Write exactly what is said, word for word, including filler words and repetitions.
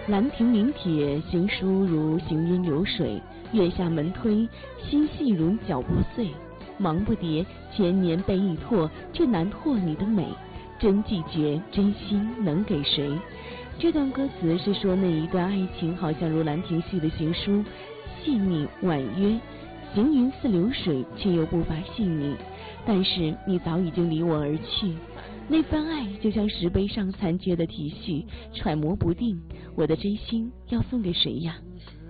兰亭临帖，行书如行云流水，月下门推，心细如脚步碎。忙不迭，千年被已拓，却难拓你的美。真寂绝，真心能给谁？这段歌词是说那一段爱情好像如兰亭序的行书，细腻婉约，行云似流水，却又不乏细腻。但是你早已经离我而去，那份爱就像石碑上残缺的题序，揣摩不定。我的真心要送给谁呀？